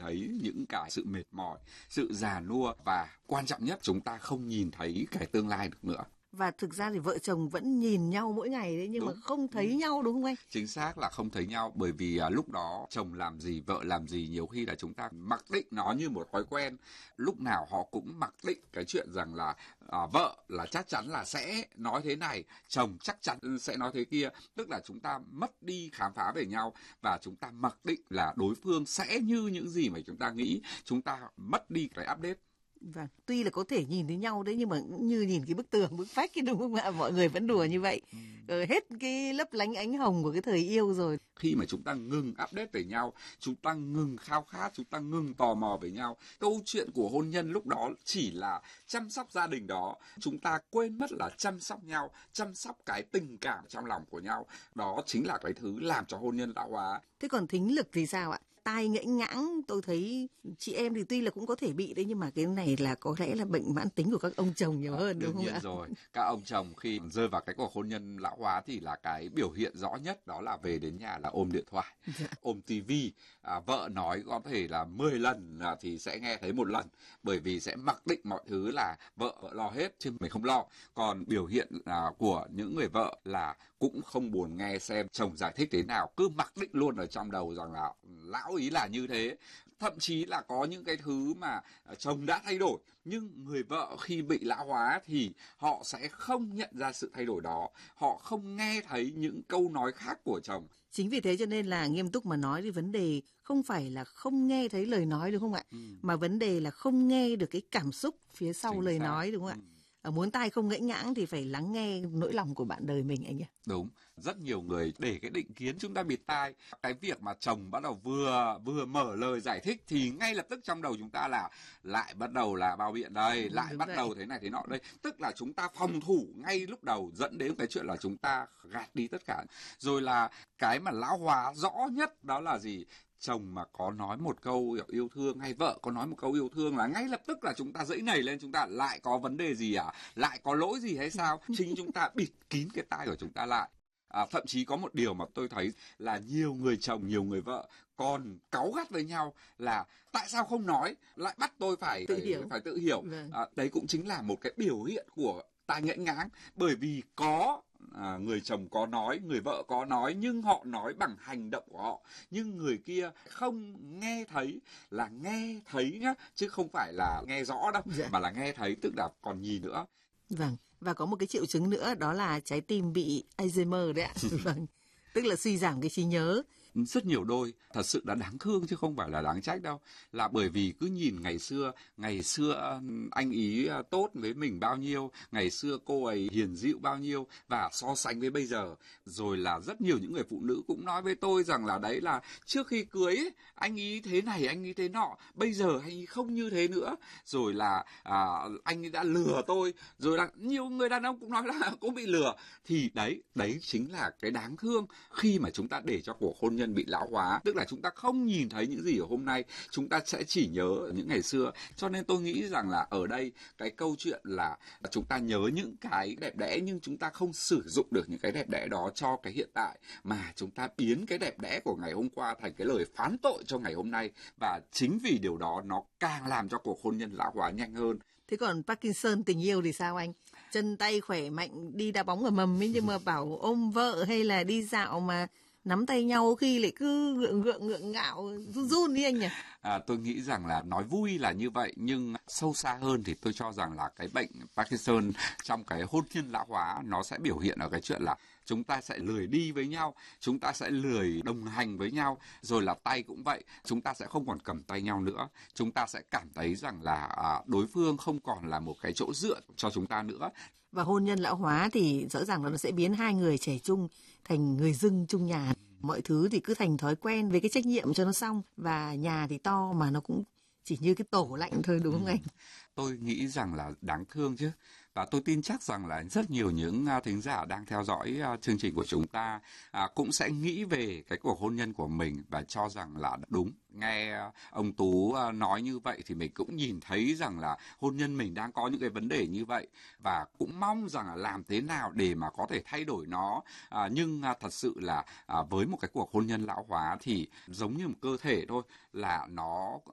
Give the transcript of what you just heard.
thấy những cái sự mệt mỏi, sự già nua, và quan trọng nhất chúng ta không nhìn thấy cái tương lai được nữa. Và thực ra thì vợ chồng vẫn nhìn nhau mỗi ngày đấy, nhưng Đúng. mà không thấy nhau, đúng không anh? Chính xác là không thấy nhau, bởi vì lúc đó chồng làm gì, vợ làm gì, nhiều khi là chúng ta mặc định nó như một thói quen. Lúc nào họ cũng mặc định cái chuyện rằng là vợ là chắc chắn là sẽ nói thế này, chồng chắc chắn sẽ nói thế kia. Tức là chúng ta mất đi khám phá về nhau, và chúng ta mặc định là đối phương sẽ như những gì mà chúng ta nghĩ. Chúng ta mất đi cái update. Vâng, tuy là có thể nhìn thấy nhau đấy, nhưng mà như nhìn cái bức tường, bức vách, đúng không ạ? Mọi người vẫn đùa như vậy. Hết cái lấp lánh ánh hồng của cái thời yêu rồi. Khi mà chúng ta ngừng update về nhau, chúng ta ngừng khao khát, chúng ta ngừng tò mò về nhau, câu chuyện của hôn nhân lúc đó chỉ là chăm sóc gia đình đó. Chúng ta quên mất là chăm sóc nhau, chăm sóc cái tình cảm trong lòng của nhau. Đó chính là cái thứ làm cho hôn nhân lão hóa. Thế còn thính lực thì sao ạ? Tai ngãnh ngãng, tôi thấy chị em thì tuy là cũng có thể bị đấy, nhưng mà cái này là có lẽ là bệnh mãn tính của các ông chồng nhiều hơn, đúng không ạ? Đương nhiên rồi. Các ông chồng khi rơi vào cái cuộc hôn nhân lão hóa thì là cái biểu hiện rõ nhất đó là về đến nhà là ôm điện thoại, ôm tivi. Vợ nói có thể là 10 lần thì sẽ nghe thấy một lần, bởi vì sẽ mặc định mọi thứ là vợ lo hết chứ mình không lo. Còn biểu hiện của những người vợ là cũng không buồn nghe xem chồng giải thích thế nào, cứ mặc định luôn ở trong đầu rằng là lão ý là như thế. Thậm chí là có những cái thứ mà chồng đã thay đổi, nhưng người vợ khi bị lão hóa thì họ sẽ không nhận ra sự thay đổi đó, họ không nghe thấy những câu nói khác của chồng. Chính vì thế cho nên là nghiêm túc mà nói thì vấn đề không phải là không nghe thấy lời nói, đúng không ạ? Mà vấn đề là không nghe được cái cảm xúc phía sau Chính lời xác. nói, đúng không ạ? Muốn tai không ngãnh ngãng thì phải lắng nghe nỗi lòng của bạn đời mình anh nhỉ? Đúng, rất nhiều người để cái định kiến chúng ta bịt tai. Cái việc mà chồng bắt đầu vừa mở lời giải thích thì ngay lập tức trong đầu chúng ta là lại bắt đầu là bao biện đây, lại bắt đầu thế này thế nọ đây. Tức là chúng ta phòng thủ ngay lúc đầu, dẫn đến cái chuyện là chúng ta gạt đi tất cả. Rồi là cái mà lão hóa rõ nhất đó là gì? Chồng mà có nói một câu yêu thương hay vợ có nói một câu yêu thương là ngay lập tức là chúng ta giãy nảy lên, chúng ta lại có vấn đề gì à? Lại có lỗi gì hay sao? Chính chúng ta bịt kín cái tai của chúng ta lại. Thậm chí có một điều mà tôi thấy là nhiều người chồng, nhiều người vợ còn cáu gắt với nhau là tại sao không nói, lại bắt tôi phải tự hiểu. Đấy cũng chính là một cái biểu hiện của tai ngãnh ngãng, bởi vì có người chồng có nói, người vợ có nói, nhưng họ nói bằng hành động của họ, nhưng người kia không nghe thấy, là nghe thấy nhá, chứ không phải là nghe rõ đâu, mà là nghe thấy, tức là còn nhìn nữa. Vâng, và có một cái triệu chứng nữa đó là trái tim bị Alzheimer đấy ạ. Vâng, tức là suy giảm cái trí nhớ. Rất nhiều đôi thật sự đã đáng thương chứ không phải là đáng trách đâu, là bởi vì cứ nhìn ngày xưa anh ý tốt với mình bao nhiêu, ngày xưa cô ấy hiền dịu bao nhiêu, và so sánh với bây giờ. Rồi là rất nhiều những người phụ nữ cũng nói với tôi rằng là đấy là trước khi cưới ấy, anh ý thế này, anh ý thế nọ, bây giờ anh ý không như thế nữa. Rồi là anh ấy đã lừa tôi. Rồi là nhiều người đàn ông cũng nói là cũng bị lừa. Thì đấy chính là cái đáng thương khi mà chúng ta để cho cuộc hôn nhân bị lão hóa, tức là chúng ta không nhìn thấy những gì ở hôm nay, chúng ta sẽ chỉ nhớ những ngày xưa. Cho nên tôi nghĩ rằng là ở đây cái câu chuyện là chúng ta nhớ những cái đẹp đẽ, nhưng chúng ta không sử dụng được những cái đẹp đẽ đó cho cái hiện tại, mà chúng ta biến cái đẹp đẽ của ngày hôm qua thành cái lời phán tội cho ngày hôm nay, và chính vì điều đó nó càng làm cho cuộc hôn nhân lão hóa nhanh hơn. Thế còn Parkinson tình yêu thì sao anh? Chân tay khỏe mạnh đi đá bóng ở mầm ấy, nhưng mà bảo ôm vợ hay là đi dạo mà nắm tay nhau khi lại cứ ngượng ngạo run đi anh nhỉ? Tôi nghĩ rằng là nói vui là như vậy, nhưng sâu xa hơn thì tôi cho rằng là cái bệnh Parkinson trong cái hôn nhân lão hóa nó sẽ biểu hiện ở cái chuyện là chúng ta sẽ lười đi với nhau, chúng ta sẽ lười đồng hành với nhau. Rồi là tay cũng vậy, chúng ta sẽ không còn cầm tay nhau nữa, chúng ta sẽ cảm thấy rằng là đối phương không còn là một cái chỗ dựa cho chúng ta nữa. Và hôn nhân lão hóa thì rõ ràng là nó sẽ biến hai người trẻ trung thành người dưng chung nhà. Mọi thứ thì cứ thành thói quen với cái trách nhiệm cho nó xong. Và nhà thì to mà nó cũng chỉ như cái tổ lạnh thôi, đúng không anh? Tôi nghĩ rằng là đáng thương chứ. Và tôi tin chắc rằng là rất nhiều những thính giả đang theo dõi chương trình của chúng ta cũng sẽ nghĩ về cái cuộc hôn nhân của mình và cho rằng là đúng. Nghe ông Tú nói như vậy thì mình cũng nhìn thấy rằng là hôn nhân mình đang có những cái vấn đề như vậy, và cũng mong rằng là làm thế nào để mà có thể thay đổi nó. Nhưng thật sự là với một cái cuộc hôn nhân lão hóa thì giống như một cơ thể thôi, là nó